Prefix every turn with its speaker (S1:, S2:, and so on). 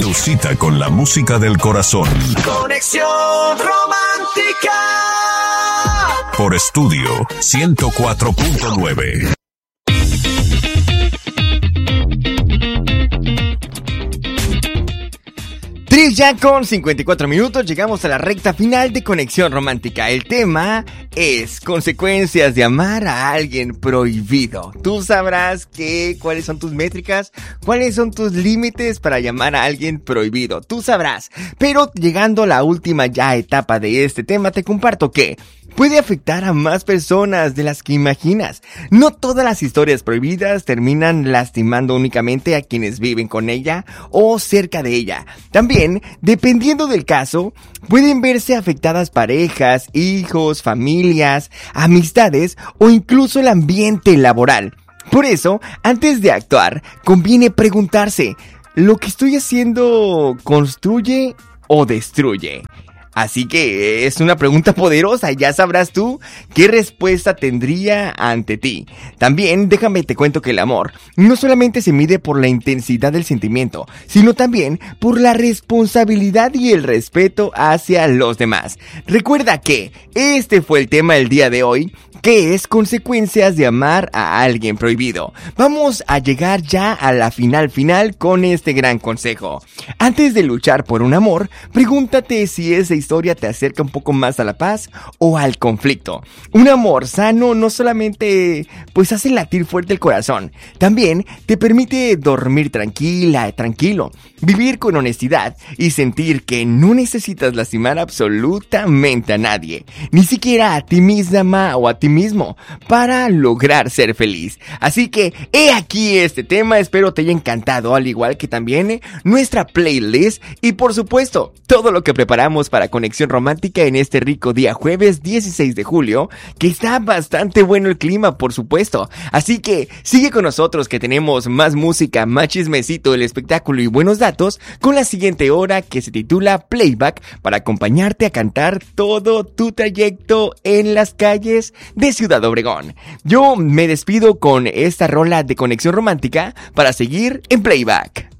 S1: Tu cita con la música del corazón.
S2: Conexión Romántica.
S1: Por Estudio 104.9.
S3: Ya con 54 minutos llegamos a la recta final de Conexión Romántica. El tema es consecuencias de amar a alguien prohibido. Tú sabrás cuáles son tus métricas, cuáles son tus límites para llamar a alguien prohibido. Tú sabrás. Pero llegando a la última ya etapa de este tema, te comparto que puede afectar a más personas de las que imaginas. No todas las historias prohibidas terminan lastimando únicamente a quienes viven con ella o cerca de ella. También, dependiendo del caso, pueden verse afectadas parejas, hijos, familias, amistades o incluso el ambiente laboral. Por eso, antes de actuar, conviene preguntarse, ¿lo que estoy haciendo construye o destruye? Así que es una pregunta poderosa, ya sabrás tú qué respuesta tendría ante ti. También déjame te cuento que el amor no solamente se mide por la intensidad del sentimiento, sino también por la responsabilidad y el respeto hacia los demás. Recuerda que este fue el tema del día de hoy, que es consecuencias de amar a alguien prohibido. Vamos a llegar ya a la final con este gran consejo. Antes de luchar por un amor, pregúntate si esa historia te acerca un poco más a la paz o al conflicto. Un amor sano no solamente hace latir fuerte el corazón, también te permite dormir tranquilo, vivir con honestidad y sentir que no necesitas lastimar absolutamente a nadie, ni siquiera a ti misma o a ti mismo, para lograr ser feliz. Así que he aquí este tema, espero te haya encantado, al igual que también nuestra playlist y por supuesto todo lo que preparamos para Conexión Romántica en este rico día jueves 16 de julio, que está bastante bueno el clima, por supuesto. Así que sigue con nosotros, que tenemos más música, más chismecito, el espectáculo y buenos datos con la siguiente hora, que se titula Playback, para acompañarte a cantar todo tu trayecto en las calles de Ciudad Obregón. Yo me despido con esta rola de Conexión Romántica para seguir en Playback.